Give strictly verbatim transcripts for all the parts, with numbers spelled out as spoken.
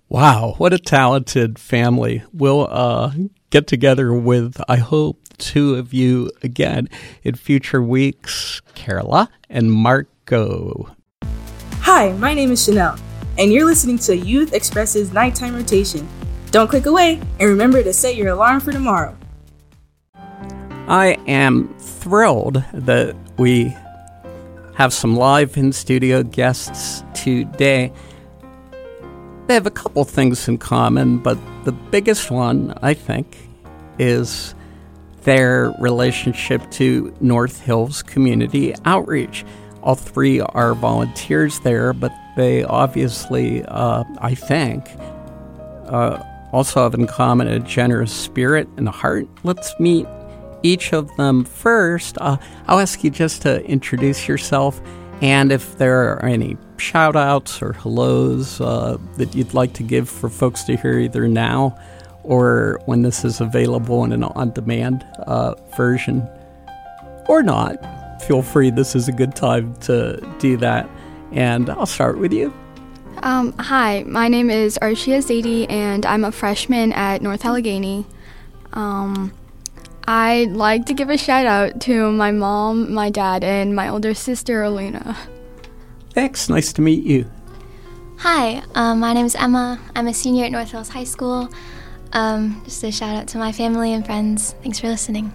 Wow, what a talented family. We'll uh, get together with, I hope, two of you again in future weeks, Carola and Marco. Hi, my name is Chanel, and you're listening to Youth Express's Nighttime Rotation. Don't click away, and remember to set your alarm for tomorrow. I am thrilled that we have some live in-studio guests today. They have a couple things in common, but the biggest one, I think, is their relationship to North Hills Community Outreach. All three are volunteers there, but they obviously, uh, I think, uh, also have in common a generous spirit and heart. Let's meet each of them first. Uh, I'll ask you just to introduce yourself, and if there are any shout-outs or hellos uh, that you'd like to give for folks to hear either now or when this is available in an on-demand uh, version, or not, feel free. This is a good time to do that. And I'll start with you. Um, hi, my name is Archia Zadie, and I'm a freshman at North Allegheny. Um, I'd like to give a shout-out to my mom, my dad, and my older sister, Elena. Thanks. Nice to meet you. Hi, um, my name is Emma. I'm a senior at North Hills High School. Um, just a shout out to my family and friends. Thanks for listening.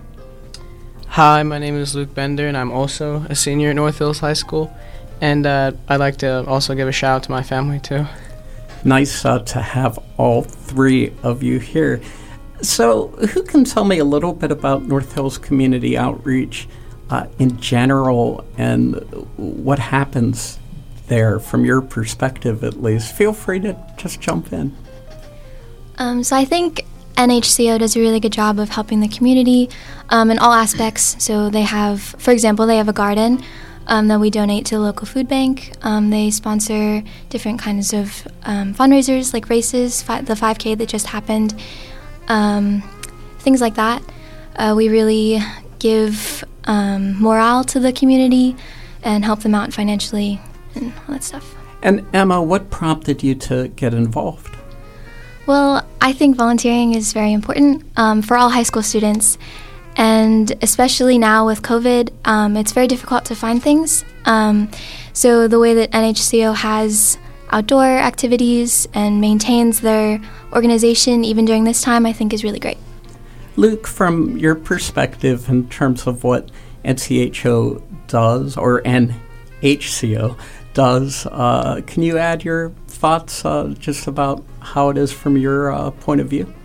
Hi, my name is Luke Bender, and I'm also a senior at North Hills High School. And uh, I'd like to also give a shout out to my family, too. Nice uh, to have all three of you here. So who can tell me a little bit about North Hills Community Outreach uh, in general and what happens there from your perspective, at least? Feel free to just jump in. Um, so I think N H C O does a really good job of helping the community um, in all aspects. So they have, for example, they have a garden um, that we donate to the local food bank. Um, they sponsor different kinds of um, fundraisers like races, fi- the five K that just happened, um, things like that. Uh, we really give um, morale to the community and help them out financially and all that stuff. And Emma, what prompted you to get involved? Well, I think volunteering is very important um, for all high school students, and especially now with COVID, um, it's very difficult to find things. Um, so the way that N H C O has outdoor activities and maintains their organization even during this time, I think is really great. Luke, from your perspective in terms of what N C H O does, or N H C O does, uh, can you add your thoughts uh, just about how it is from your uh, point of view?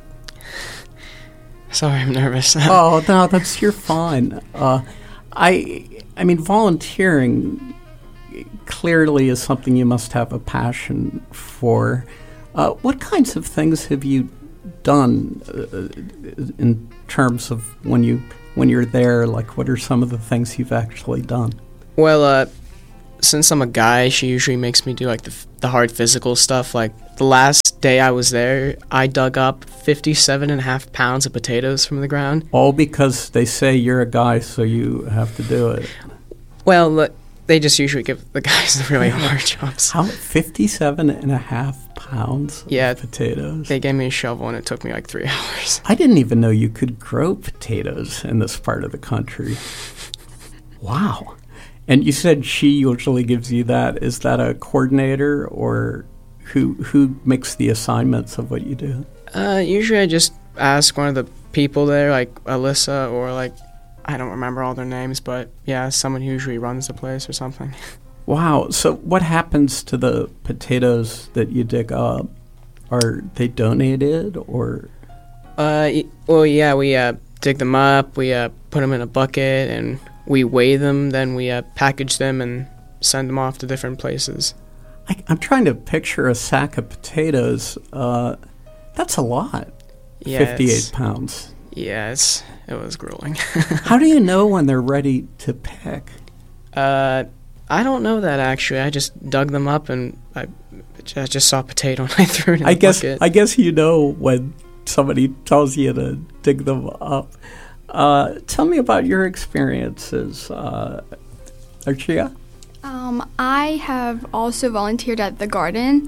Sorry, I'm nervous. Oh, no, that's, you're fine. Uh, I, I mean, volunteering clearly is something you must have a passion for. Uh, what kinds of things have you done uh, in terms of when you when you're there? Like, what are some of the things you've actually done? Well, uh, since I'm a guy, she usually makes me do like the, f- the hard physical stuff. Like the last day I was there, I dug up fifty-seven and a half pounds of potatoes from the ground. All because they say you're a guy, so you have to do it. Well, look, they just usually give the guys the really hard jobs. How, fifty-seven and a half pounds yeah, of potatoes? They gave me a shovel and it took me like three hours. I didn't even know you could grow potatoes in this part of the country. Wow. And you said she usually gives you that. Is that a coordinator, or who who makes the assignments of what you do? Uh, usually I just ask one of the people there, like Alyssa, or like, I don't remember all their names, but yeah, someone who usually runs the place or something. Wow. So what happens to the potatoes that you dig up? Are they donated, or? Uh, well, yeah, we uh, dig them up, we uh, put them in a bucket, and we weigh them, then we uh, package them and send them off to different places. I, I'm trying to picture a sack of potatoes. Uh, that's a lot. Yeah, fifty-eight pounds. Yeah, it's, it was grueling. How do you know when they're ready to pick? Uh, I don't know that, actually. I just dug them up, and I, I just saw a potato, and I threw it in I the guess, bucket. I guess you know when somebody tells you to dig them up. Uh, tell me about your experiences, uh, Archia. Um, I have also volunteered at the garden.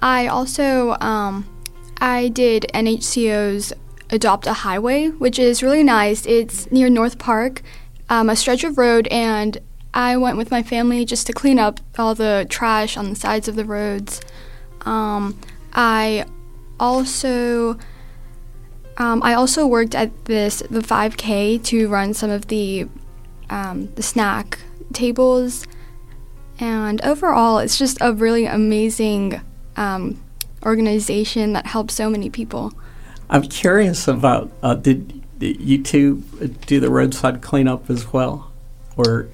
I also um, I did N H C O's Adopt a Highway, which is really nice. It's near North Park, um, a stretch of road, and I went with my family just to clean up all the trash on the sides of the roads. Um, I also um, I also worked at this the five K to run some of the um, the snack tables, and overall, it's just a really amazing um, organization that helps so many people. I'm curious about, uh, did, did you two do the roadside cleanup as well? Or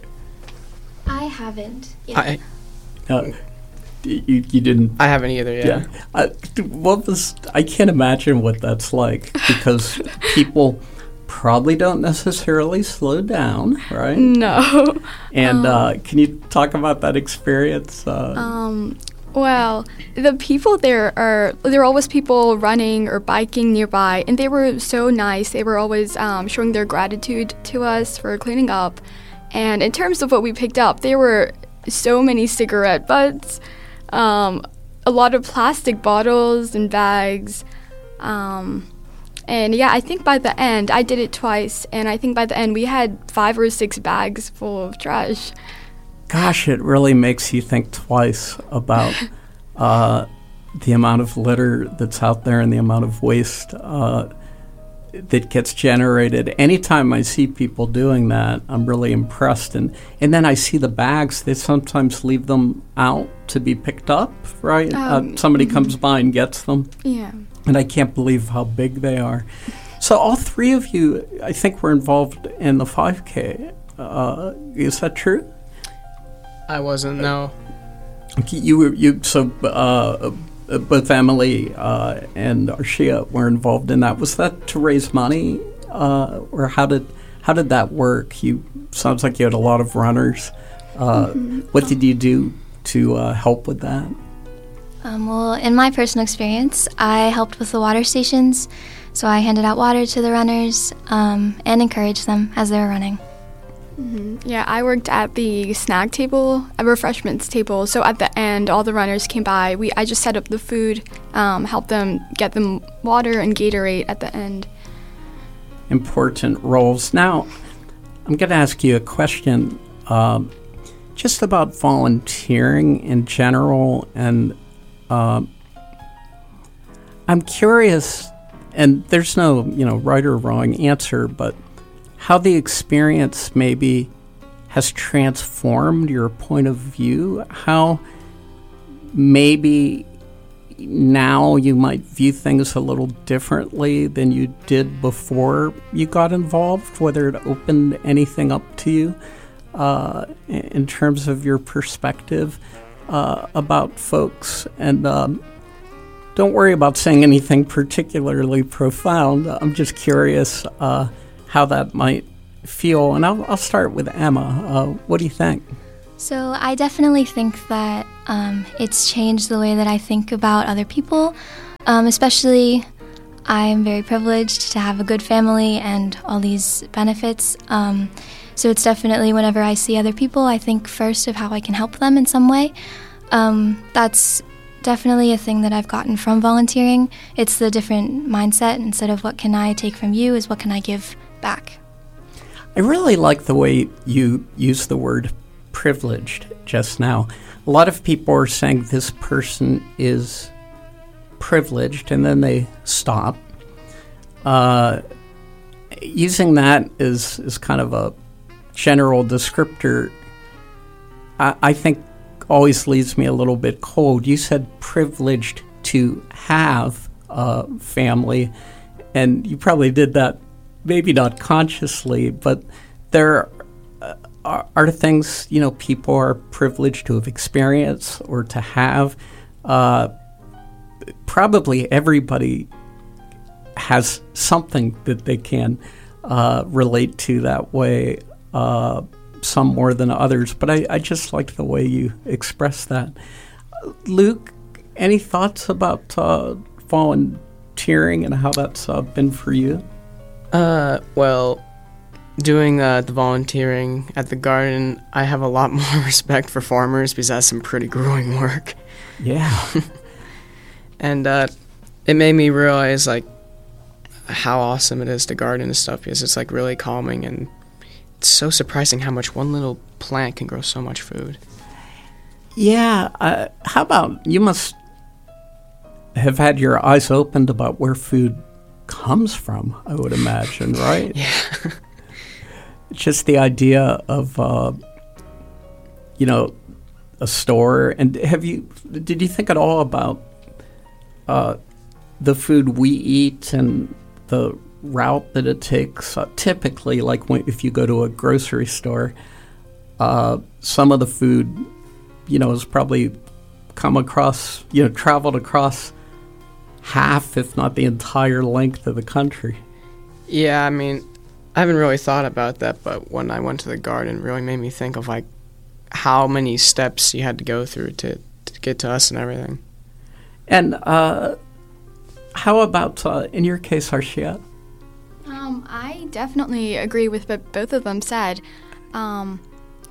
I haven't. Yet. I uh, you, you didn't? I haven't either. Yeah. Yeah. Uh, what was, I can't imagine what that's like, because people probably don't necessarily slow down, right? No. And um, uh, can you talk about that experience? Uh, um, well, the people there are, there are always people running or biking nearby, and they were so nice. They were always um, showing their gratitude to us for cleaning up. And in terms of what we picked up, there were so many cigarette butts, um, a lot of plastic bottles and bags. Um, and yeah, I think by the end, I did it twice, and I think by the end we had five or six bags full of trash. Gosh, it really makes you think twice about uh, the amount of litter that's out there and the amount of waste uh, that gets generated. Anytime I see people doing that, I'm really impressed. And, and then I see the bags, they sometimes leave them out to be picked up, right? Um, uh, somebody mm-hmm. comes by and gets them. Yeah. And I can't believe how big they are. So all three of you, I think, were involved in the five K. Uh, is that true? I wasn't. No. You were you so uh, both Emily uh, and Arshia were involved in that. Was that to raise money, uh, or how did how did that work? You sounds like you had a lot of runners. Uh, Mm-hmm. What did you do to uh, help with that? Um, well, in my personal experience, I helped with the water stations. So I handed out water to the runners um, and encouraged them as they were running. Mm-hmm. Yeah, I worked at the snack table, a refreshments table. So at the end, all the runners came by. We I just set up the food, um, helped them get them water and Gatorade at the end. Important roles. Now, I'm going to ask you a question um, just about volunteering in general, and um, I'm curious, and there's no, you know, right or wrong answer, but how the experience maybe has transformed your point of view, how maybe now you might view things a little differently than you did before you got involved, whether it opened anything up to you uh, in terms of your perspective uh, about folks. And um, don't worry about saying anything particularly profound. I'm just curious uh, how that might feel. And I'll, I'll start with Emma. Uh, what do you think? So I definitely think that um, it's changed the way that I think about other people, um, especially I'm very privileged to have a good family and all these benefits. Um, so it's definitely whenever I see other people, I think first of how I can help them in some way. Um, that's definitely a thing that I've gotten from volunteering. It's the different mindset. Instead of what can I take from you is what can I give back. I really like the way you use the word privileged just now. A lot of people are saying this person is privileged, and then they stop. Uh, using that is, is kind of a general descriptor, I, I think always leaves me a little bit cold. You said privileged to have a family, and you probably did that maybe not consciously, but there uh, are, are things, you know, people are privileged to have experienced or to have. Uh, probably everybody has something that they can uh, relate to that way, uh, some more than others. But I, I just like the way you express that. Luke, any thoughts about uh, volunteering and how that's uh, been for you? Uh, well, doing uh, the volunteering at the garden, I have a lot more respect for farmers because that's some pretty grueling work. Yeah. And uh, it made me realize, like, how awesome it is to garden and stuff, because it's, like, really calming, and it's so surprising how much one little plant can grow so much food. Yeah. Uh, how about, you must have had your eyes opened about where food comes from, I would imagine, right? Yeah. Just the idea of, uh, you know, a store. And have you, did you think at all about uh, the food we eat and the route that it takes? Uh, typically, like when, if you go to a grocery store, uh, some of the food, you know, has probably come across, you know, traveled across half, if not the entire length of the country. Yeah, I mean, I haven't really thought about that, but when I went to the garden, it really made me think of, like, how many steps you had to go through to, to get to us and everything. And uh, how about, uh, in your case, Arshia? Um, I definitely agree with what both of them said. Um,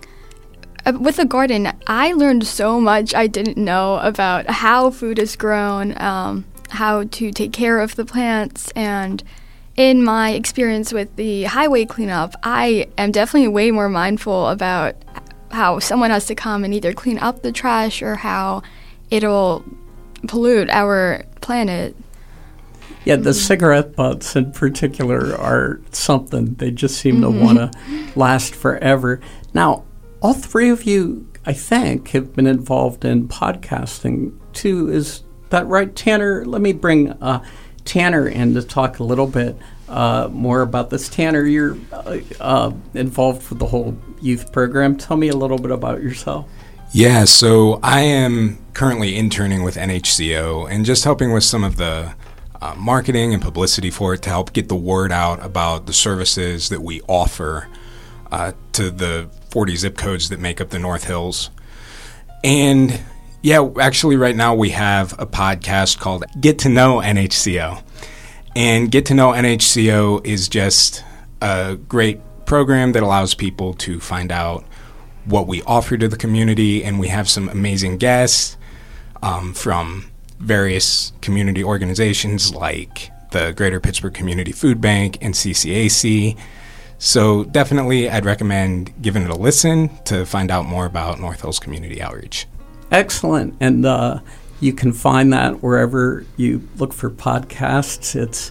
with the garden, I learned so much I didn't know about how food is grown, um, how to take care of the plants, and in my experience with the highway cleanup, I am definitely way more mindful about how someone has to come and either clean up the trash or how it'll pollute our planet. Yeah, the mm-hmm. cigarette butts in particular are something. They just seem mm-hmm. to want to last forever. Now, all three of you, I think, have been involved in podcasting too. Is that right, Tanner? Let me bring uh, Tanner in to talk a little bit uh, more about this. Tanner, you're uh, uh, involved with the whole youth program. Tell me a little bit about yourself. Yeah, so I am currently interning with N H C O and just helping with some of the uh, marketing and publicity for it to help get the word out about the services that we offer uh, to the forty zip codes that make up the North Hills. And yeah, actually right now we have a podcast called Get to Know N H C O. And Get to Know N H C O is just a great program that allows people to find out what we offer to the community, and we have some amazing guests um, from various community organizations like the Greater Pittsburgh Community Food Bank and C C A C. So definitely I'd recommend giving it a listen to find out more about North Hills Community Outreach. Excellent. And uh, you can find that wherever you look for podcasts. It's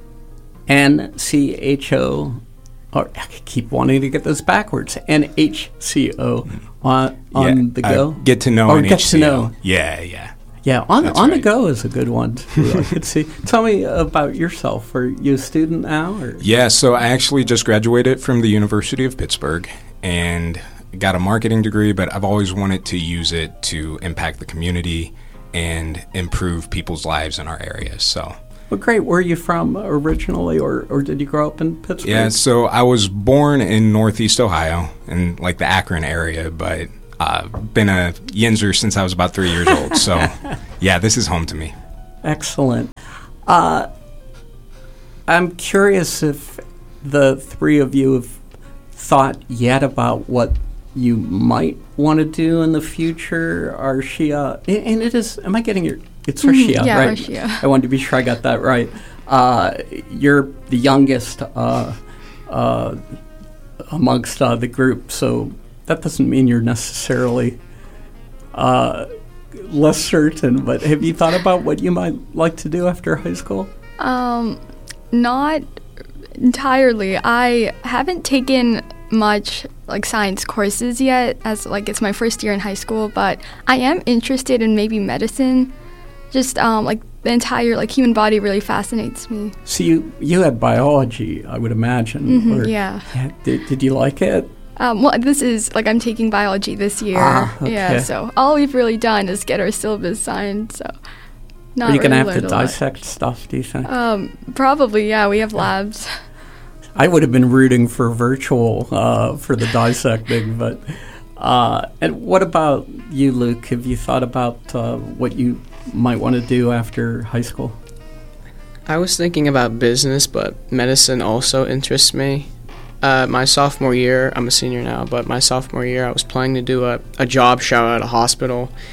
N C H O, or I keep wanting to get those backwards, N H C O on, on yeah, the go. Uh, get to know or N H C O. Get to know. Yeah, yeah. Yeah, on, on right. the go is a good one too. I could see. Tell me about yourself. Are you a student now? Or? Yeah, so I actually just graduated from the University of Pittsburgh and got a marketing degree, but I've always wanted to use it to impact the community and improve people's lives in our area. So, well, great. Where are you from originally, or, or did you grow up in Pittsburgh? Yeah, so I was born in Northeast Ohio, in like the Akron area, but uh, been a Yinzer since I was about three years old. So, yeah, this is home to me. Excellent. Uh, I'm curious if the three of you have thought yet about what you might want to do in the future. Arshia, and it is, am I getting your, it's Arshia, mm, yeah, right? Arshia. I wanted to be sure I got that right. Uh, you're the youngest uh, uh, amongst uh, the group, so that doesn't mean you're necessarily uh, less certain, but have you thought about what you might like to do after high school? Um, not entirely. I haven't taken much like science courses yet, as like it's my first year in high school, but I am interested in maybe medicine. Just um, like the entire like human body really fascinates me. So you you had biology, I would imagine. Mm-hmm, or, yeah. yeah. Did Did you like it? Um, well, this is like I'm taking biology this year. Ah, okay. Yeah. So all we've really done is get our syllabus signed. So. Not Are you really gonna have to learned a lot. dissect stuff? Do you think? Um, probably. Yeah. We have labs. I would have been rooting for virtual uh, for the dissecting, but uh, and what about you, Luke? Have you thought about uh, what you might want to do after high school? I was thinking about business, but medicine also interests me. Uh, my sophomore year, I'm a senior now, but my sophomore year I was planning to do a, a job show at a hospital,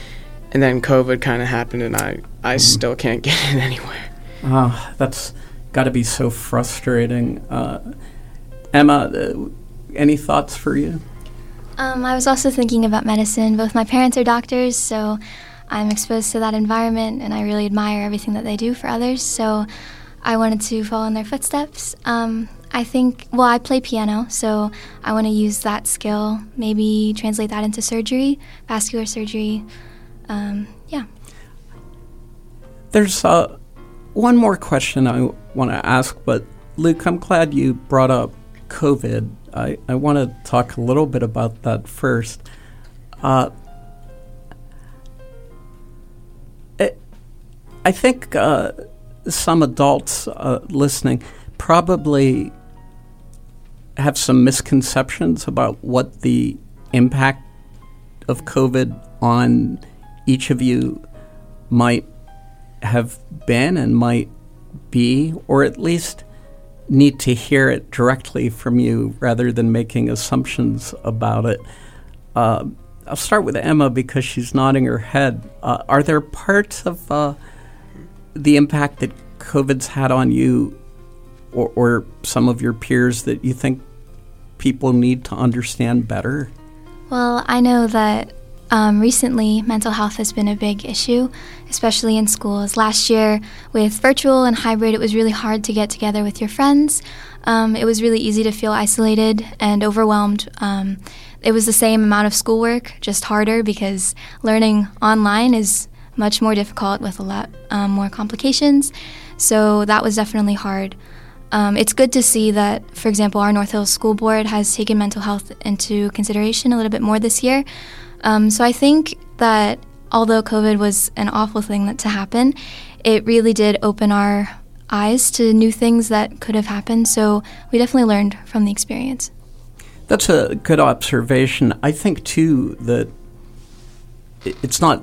and then COVID kind of happened, and I, I Mm. still can't get in anywhere. Oh, that's got to be so frustrating. Uh, Emma, uh, any thoughts for you? Um, I was also thinking about medicine. Both my parents are doctors, so I'm exposed to that environment, and I really admire everything that they do for others. So I wanted to follow in their footsteps. Um, I think, well, I play piano, so I want to use that skill, maybe translate that into surgery, vascular surgery. Um, yeah. There's uh, one more question I want to ask, but Luke, I'm glad you brought up COVID. I, I want to talk a little bit about that first. Uh, it, I think uh, some adults uh, listening probably have some misconceptions about what the impact of COVID on each of you might have been and might be, or at least need to hear it directly from you rather than making assumptions about it. Uh, I'll start with Emma because she's nodding her head. Uh, are there parts of uh, the impact that COVID's had on you or, or some of your peers that you think people need to understand better? Well, I know that um, recently mental health has been a big issue, especially in schools. Last year, with virtual and hybrid, it was really hard to get together with your friends. Um, it was really easy to feel isolated and overwhelmed. Um, it was the same amount of schoolwork, just harder because learning online is much more difficult with a lot um, more complications. So that was definitely hard. Um, it's good to see that, for example, our North Hills School Board has taken mental health into consideration a little bit more this year. Um, so I think that although COVID was an awful thing that to happen, it really did open our eyes to new things that could have happened. So we definitely learned from the experience. That's a good observation. I think, too, that it's not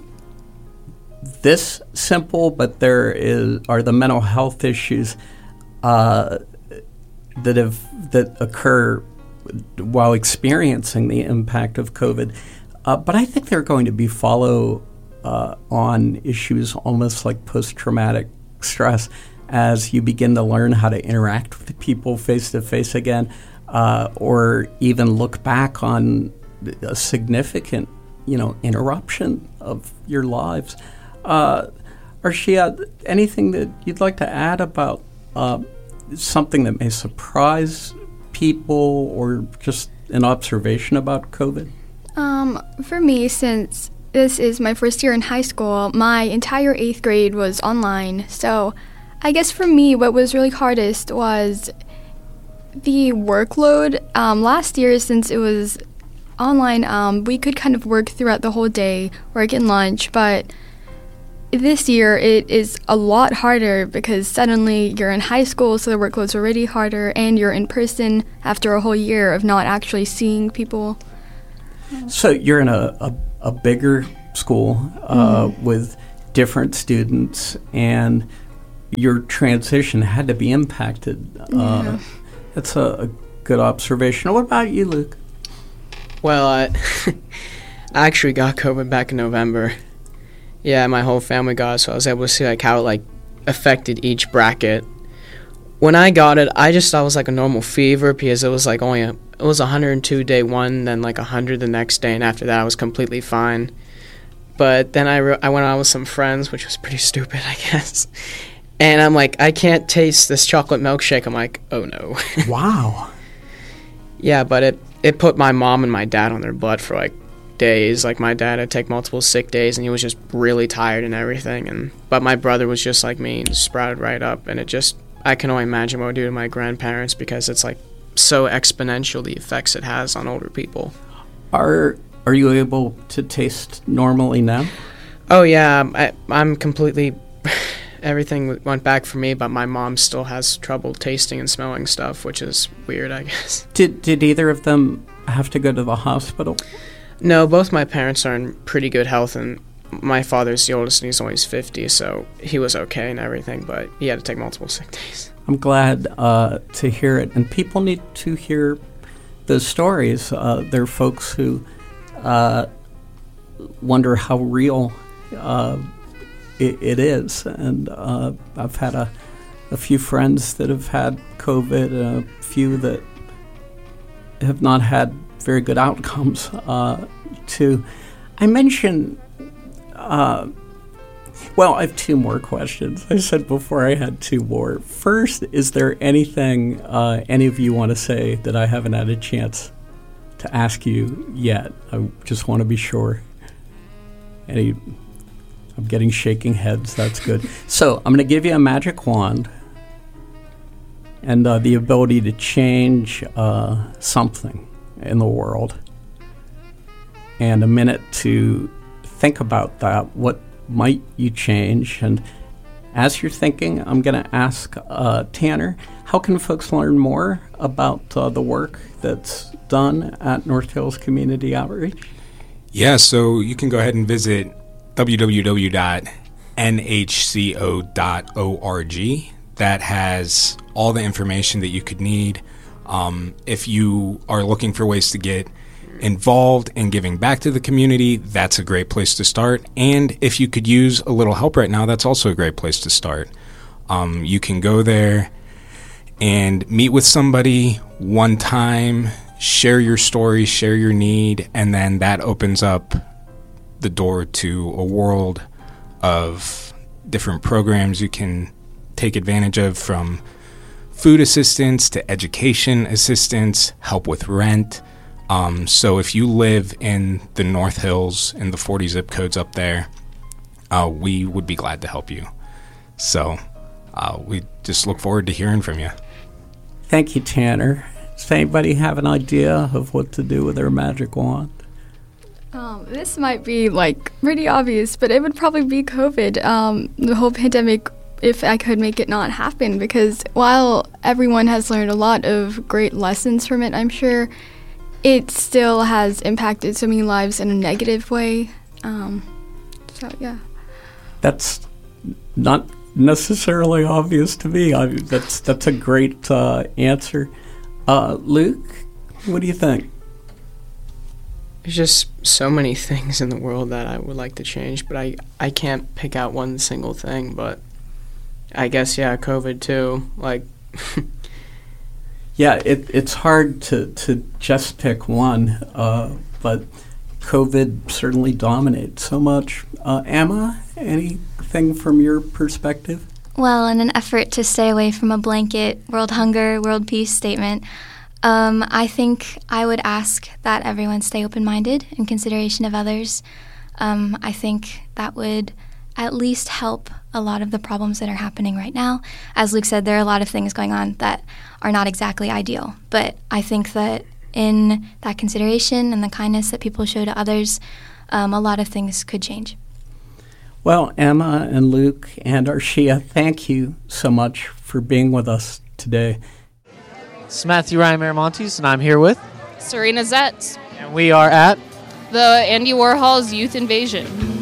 this simple, but there is are the mental health issues uh, that have that occur while experiencing the impact of COVID. Uh, but I think there are going to be follow uh, on issues almost like post-traumatic stress as you begin to learn how to interact with people face-to-face again, uh, or even look back on a significant, you know, interruption of your lives. Uh, Arshia, anything that you'd like to add about uh, something that may surprise people or just an observation about COVID? Um, for me, since this is my first year in high school, my entire eighth grade was online. So I guess for me, what was really hardest was the workload. Um, last year, since it was online, um, we could kind of work throughout the whole day, work in lunch, but this year it is a lot harder because suddenly you're in high school, so the workload's already harder, and you're in person after a whole year of not actually seeing people. So you're in a, a, a bigger school uh, mm-hmm. with different students, and your transition had to be impacted. Yeah. Uh, that's a, a good observation. What about you, Luke? Well, I, I actually got COVID back in November. Yeah, my whole family got it, so I was able to see like how it like affected each bracket. When I got it, I just thought it was like a normal fever because it was like only a, it was one hundred two day one, then like one hundred the next day, and after that I was completely fine. But then I, re- I went out with some friends, which was pretty stupid, I guess. And I'm like, I can't taste this chocolate milkshake. I'm like, oh no. Wow. Yeah, but it, it put my mom and my dad on their butt for like days. Like my dad had to take multiple sick days, and he was just really tired and everything. And but my brother was just like me and sprouted right up, and it just, I can only imagine what it would do to my grandparents because it's like so exponential the effects it has on older people. Are are you able to taste normally now? Oh yeah, I, I'm completely. Everything went back for me, but my mom still has trouble tasting and smelling stuff, which is weird, I guess. Did did either of them have to go to the hospital? No, both my parents are in pretty good health, and my father's the oldest, and he's only fifty, so he was okay and everything, but he had to take multiple sick days. I'm glad uh, to hear it, and people need to hear those stories. Uh, there are folks who uh, wonder how real Uh, it, it is. And uh, I've had a, a few friends that have had COVID, and a few that have not had very good outcomes, uh, too. I mentioned, uh, well, I have two more questions. I said before I had two more. First, is there anything uh, any of you want to say that I haven't had a chance to ask you yet? I just want to be sure. Any, I'm getting shaking heads. That's good. So I'm going to give you a magic wand and uh, the ability to change uh, something in the world, and a minute to think about that. What might you change? And as you're thinking, I'm going to ask uh, Tanner, how can folks learn more about uh, the work that's done at North Hills Community Outreach? Yeah, so you can go ahead and visit w w w dot n h c o dot org. That has all the information that you could need. Um, if you are looking for ways to get involved in giving back to the community, that's a great place to start. And if you could use a little help right now, that's also a great place to start. Um, you can go there and meet with somebody one time, share your story, share your need, and then that opens up the door to a world of different programs you can take advantage of, from food assistance to education assistance, help with rent. Um, so if you live in the North Hills, in the forty zip codes up there, uh, we would be glad to help you. So uh, we just look forward to hearing from you. Thank you, Tanner. Does anybody have an idea of what to do with their magic wand? Um, this might be, like, pretty obvious, but it would probably be COVID. Um, the whole pandemic, if I could make it not happen, because while everyone has learned a lot of great lessons from it, I'm sure it still has impacted so many lives in a negative way. Um, so, yeah. That's not necessarily obvious to me. I, that's that's a great uh, answer. Uh, Luke, what do you think? There's just so many things in the world that I would like to change, but I, I can't pick out one single thing. But I guess, yeah, COVID too. Like, yeah, it, it's hard to, to just pick one, uh, but COVID certainly dominates so much. Uh, Emma, anything from your perspective? Well, in an effort to stay away from a blanket world hunger, world peace statement, um, I think I would ask that everyone stay open-minded in consideration of others. Um, I think that would at least help a lot of the problems that are happening right now. As Luke said, there are a lot of things going on that are not exactly ideal, but I think that in that consideration and the kindness that people show to others, um, a lot of things could change. Well, Emma and Luke and Arshia, thank you so much for being with us today. It's Matthew Ryan Miramontes, and I'm here with Serena Zetz, and we are at the Andy Warhol's Youth Invasion.